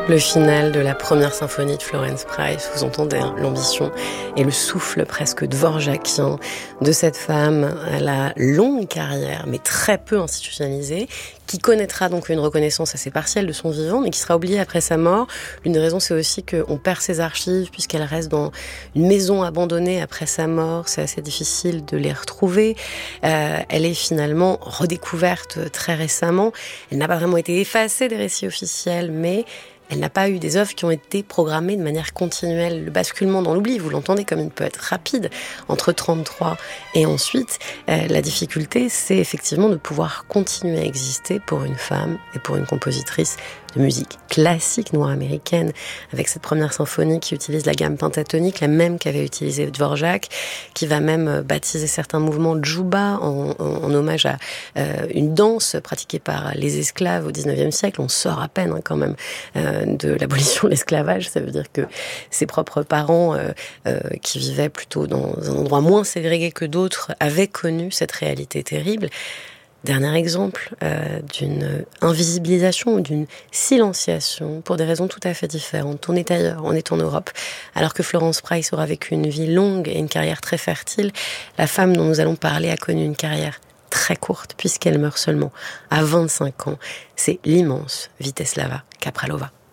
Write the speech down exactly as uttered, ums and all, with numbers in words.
Le final de la première symphonie de Florence Price, vous entendez hein, l'ambition et le souffle presque dvorakien de cette femme à la longue carrière, mais très peu institutionnalisée, qui connaîtra donc une reconnaissance assez partielle de son vivant, mais qui sera oubliée après sa mort. L'une des raisons, c'est aussi qu'on perd ses archives, puisqu'elle reste dans une maison abandonnée après sa mort. C'est assez difficile de les retrouver. Euh, elle est finalement redécouverte très récemment. Elle n'a pas vraiment été effacée des récits officiels, mais elle n'a pas eu des œuvres qui ont été programmées de manière continuelle. Le basculement dans l'oubli, vous l'entendez comme il peut être rapide, entre trente-trois et ensuite, euh, la difficulté, c'est effectivement de pouvoir continuer à exister pour une femme et pour une compositrice de musique classique nord-américaine, avec cette première symphonie qui utilise la gamme pentatonique, la même qu'avait utilisée Dvorak, qui va même baptiser certains mouvements Djouba en, en, en hommage à euh, une danse pratiquée par les esclaves au dix-neuvième siècle. On sort à peine hein, quand même euh, de l'abolition de l'esclavage. Ça veut dire que ses propres parents, euh, euh, qui vivaient plutôt dans un endroit moins ségrégué que d'autres, avaient connu cette réalité terrible. Dernier exemple euh, d'une invisibilisation ou d'une silenciation pour des raisons tout à fait différentes. On est ailleurs, on est en Europe. Alors que Florence Price aura vécu une vie longue et une carrière très fertile, la femme dont nous allons parler a connu une carrière très courte puisqu'elle meurt seulement à vingt-cinq ans. C'est l'immense Vítězslava Kaprálová.